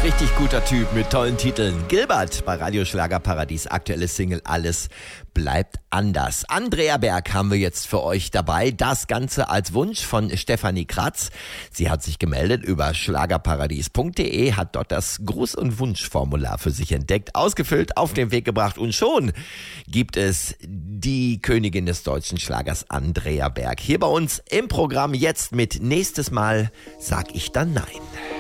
Richtig guter Typ mit tollen Titeln. Gilbert bei Radio Schlagerparadies, aktuelle Single Alles bleibt anders. Andrea Berg haben wir jetzt für euch dabei. Das Ganze als Wunsch von Stefanie Kratz. Sie hat sich gemeldet über schlagerparadies.de, hat dort das Gruß- und Wunschformular für sich entdeckt, ausgefüllt, auf den Weg gebracht und schon gibt es die Königin des deutschen Schlagers Andrea Berg hier bei uns im Programm jetzt mit Nächstes Mal sag ich dann nein.